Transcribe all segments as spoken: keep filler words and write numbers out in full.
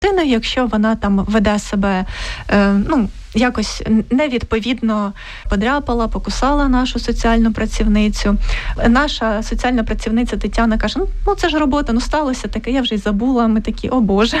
дитиною, якщо вона там веде себе, е, ну, якось невідповідно подряпала, покусала нашу соціальну працівницю. Наша соціальна працівниця Тетяна каже, ну це ж робота, ну сталося таке, я вже й забула, ми такі, о Боже.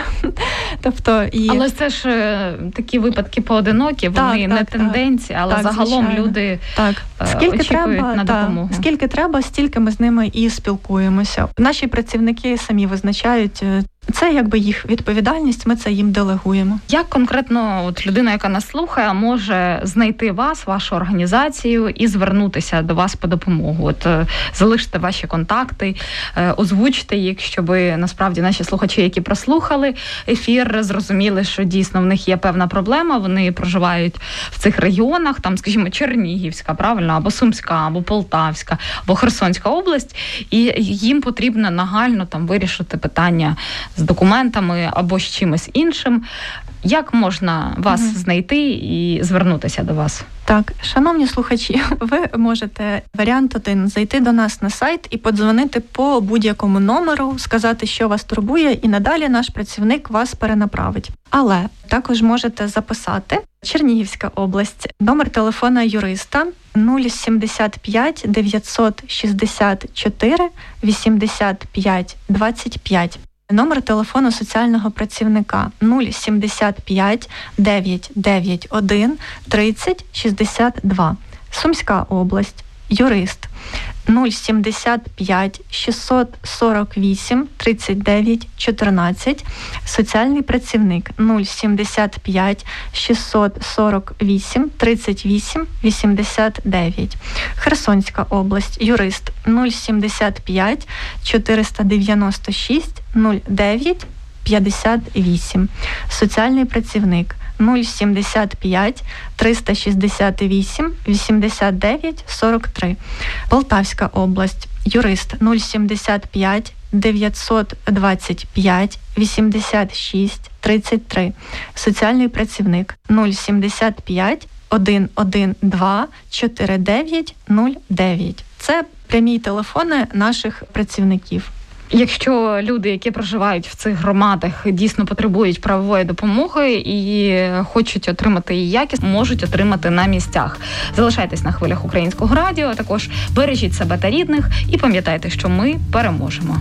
Тобто, і... Але це ж такі випадки поодинокі, вони так, не так, тенденції, але так, загалом звичайно. люди так. Скільки очікують треба, на так, допомогу. Скільки треба, стільки ми з ними і спілкуємося. Наші працівники самі визначають, це якби їх відповідальність, ми це їм делегуємо. Як конкретно от людина, яка нас слухає, може знайти вас, вашу організацію і звернутися до вас по допомогу? От залиште ваші контакти, озвучте їх, щоб насправді наші слухачі, які прослухали ефір, зрозуміли, що дійсно в них є певна проблема, вони проживають в цих регіонах, там, скажімо, Чернігівська, правильно, або Сумська, або Полтавська, або Херсонська область, і їм потрібно нагально там вирішити питання з документами або з чимось іншим. Як можна вас угу. знайти і звернутися до вас? Так, шановні слухачі, ви можете, варіант один, зайти до нас на сайт і подзвонити по будь-якому номеру, сказати, що вас турбує, і надалі наш працівник вас перенаправить. Але також можете записати Чернігівська область, номер телефона юриста нуль сімдесят п'ять дев'ятсот шістдесят чотири вісімдесят п'ять двадцять п'ять. Номер телефону соціального працівника нуль сімдесят п'ять дев'ятсот дев'яносто один тридцять шістдесят два. Сумська область, юрист нуль сімдесят п'ять шістсот сорок вісім тридцять дев'ять чотирнадцять. Соціальний працівник нуль сімдесят п'ять шістсот сорок вісім тридцять вісім вісімдесят дев'ять. Херсонська область, юрист нуль сімдесят п'ять чотириста дев'яносто шість нуль дев'ять п'ятдесят вісім. Соціальний працівник нуль сімдесят п'ять триста шістдесят вісім вісімдесят дев'ять сорок три. Полтавська область, юрист нуль сімдесят п'ять дев'ятсот двадцять п'ять вісімдесят шість тридцять три. Соціальний працівник нуль сімдесят п'ять сто двадцять чотирнадцять дев'ять нуль дев'ять. Це прямі телефони наших працівників. Якщо люди, які проживають в цих громадах, дійсно потребують правової допомоги і хочуть отримати її якість, можуть отримати на місцях. Залишайтесь на хвилях Українського радіо, також бережіть себе та рідних і пам'ятайте, що ми переможемо.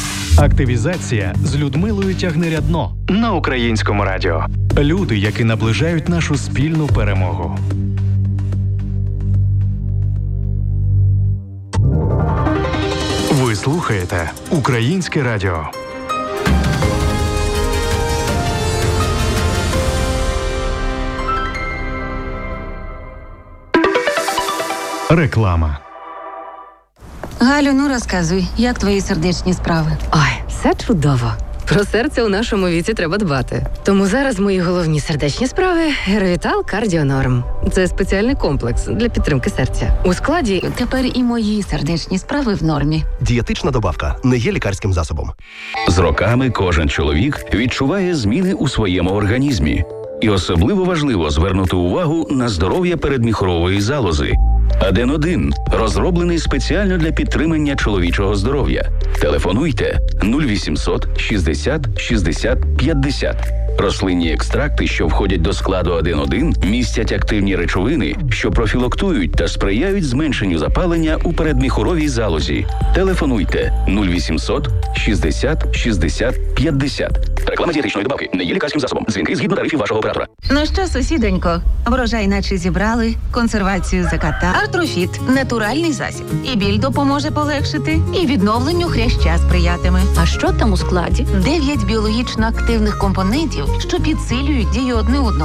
Активізація з Людмилою Тягнирядно на Українському радіо. Люди, які наближають нашу спільну перемогу. Ви слухаєте Українське радіо. Реклама. Галю, ну розказуй, як твої сердечні справи? Ой, все чудово. Про серце у нашому віці треба дбати. Тому зараз мої головні сердечні справи – Геровітал Кардіонорм. Це спеціальний комплекс для підтримки серця. У складі... Тепер і мої сердечні справи в нормі. Дієтична добавка не є лікарським засобом. З роками кожен чоловік відчуває зміни у своєму організмі. І особливо важливо звернути увагу на здоров'я передміхорової залози. Аден один розроблений спеціально для підтримання чоловічого здоров'я. Телефонуйте нуль вісімсот шістдесят шістдесят п'ятдесят. Рослинні екстракти, що входять до складу Аден один, містять активні речовини, що профілактують та сприяють зменшенню запалення у передміхоровій залозі. Телефонуйте нуль вісімсот шістдесят шістдесят п'ятдесят. Реклама дієтичної добавки не є лікарським засобом. Дзвінки згідно тарифів вашого оператора. Ну що, сусідонько, врожай наче зібрали, консервацію закатали. Артрофіт – натуральний засіб. І біль допоможе полегшити, і відновленню хряща сприятиме. А що там у складі? Дев'ять біологічно активних компонентів, що підсилюють дію одне одного.